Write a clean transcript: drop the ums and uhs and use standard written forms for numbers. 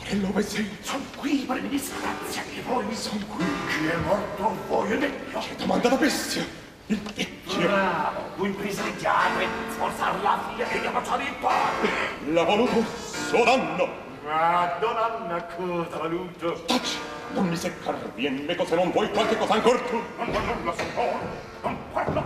E dove sei? Son qui per mi disgrazia che voi. Son qui. Chi è morto? Voi il vecchio. Che domanda da bestia? Il vecchio. Bravo, voi privilegiate sforzar la figlia che gli ha facciato il padre. L'ha voluto suo danno. Ma donna cosa valuto? Taci, non mi seccar bien meco se non vuoi qualche cosa ancor tu. Non vuoi nulla, signor. Non parlo